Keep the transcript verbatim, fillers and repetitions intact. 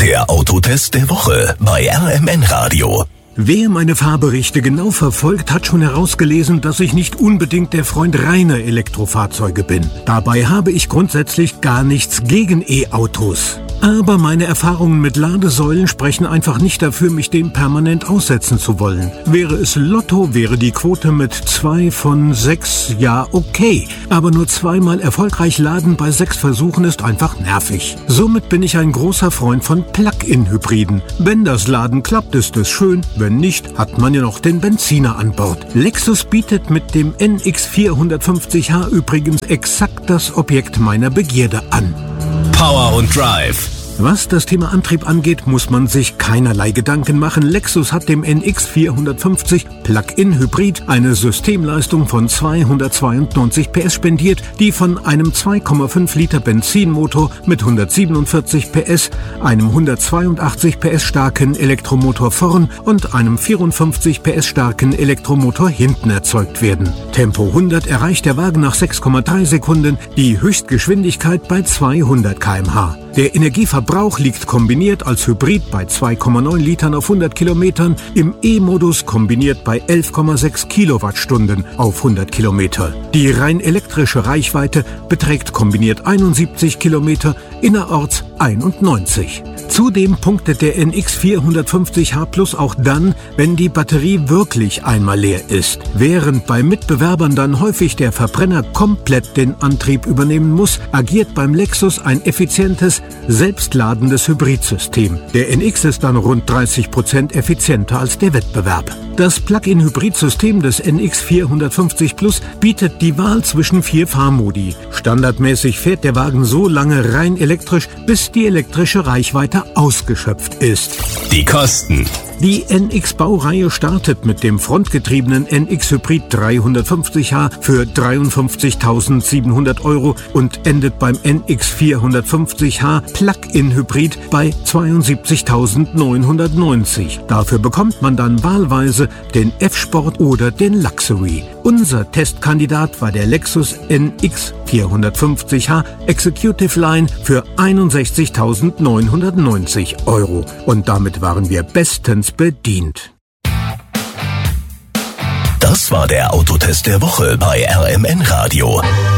Der Autotest der Woche bei R M N Radio. Wer meine Fahrberichte genau verfolgt, hat schon herausgelesen, dass ich nicht unbedingt der Freund reiner Elektrofahrzeuge bin. Dabei habe ich grundsätzlich gar nichts gegen E-Autos. Aber meine Erfahrungen mit Ladesäulen sprechen einfach nicht dafür, mich dem permanent aussetzen zu wollen. Wäre es Lotto, wäre die Quote mit zwei von sechs ja okay. Aber nur zweimal erfolgreich laden bei sechs Versuchen ist einfach nervig. Somit bin ich ein großer Freund von Plug-in-Hybriden. Wenn das Laden klappt, ist es schön. Wenn nicht, hat man ja noch den Benziner an Bord. Lexus bietet mit dem N X vierhundertfünfzig H übrigens exakt das Objekt meiner Begierde an. Power und Drive. Was das Thema Antrieb angeht, muss man sich keinerlei Gedanken machen. Lexus hat dem N X vierhundertfünfzig Plug-in Hybrid eine Systemleistung von zweihundertzweiundneunzig P S spendiert, die von einem zwei Komma fünf Liter Benzinmotor mit hundertsiebenundvierzig P S, einem hundertzweiundachtzig P S starken Elektromotor vorn und einem vierundfünfzig P S starken Elektromotor hinten erzeugt werden. Tempo hundert erreicht der Wagen nach sechs Komma drei Sekunden, die Höchstgeschwindigkeit bei zweihundert Kilometer pro Stunde. Der Energieverbrauch liegt kombiniert als Hybrid bei zwei Komma neun Litern auf hundert Kilometern, im E-Modus kombiniert bei elf Komma sechs Kilowattstunden auf hundert Kilometer. Die rein elektrische Reichweite beträgt kombiniert einundsiebzig Kilometer, innerorts einundneunzig. Zudem punktet der N X vierhundertfünfzig H Plus auch dann, wenn die Batterie wirklich einmal leer ist. Während bei Mitbewerbern dann häufig der Verbrenner komplett den Antrieb übernehmen muss, agiert beim Lexus ein effizientes, selbstladendes Hybridsystem. Der N X ist dann rund dreißig Prozent effizienter als der Wettbewerb. Das Plug-in-Hybridsystem des N X vierhundertfünfzig Plus bietet die Wahl zwischen vier Fahrmodi. Standardmäßig fährt der Wagen so lange rein elektrisch, bis die elektrische Reichweite ausgeschöpft ist. Die Kosten. Die N X-Baureihe startet mit dem frontgetriebenen N X-Hybrid dreihundertfünfzig H für dreiundfünfzigtausendsiebenhundert Euro und endet beim N X vierhundertfünfzig H Plug-in-Hybrid bei zweiundsiebzigtausendneunhundertneunzig. Dafür bekommt man dann wahlweise den F-Sport oder den Luxury. Unser Testkandidat war der Lexus N X vierhundertfünfzig H Executive Line für einundsechzigtausendneunhundertneunzig Euro. Und damit waren wir bestens bedient. Das war der Autotest der Woche bei R M N Radio.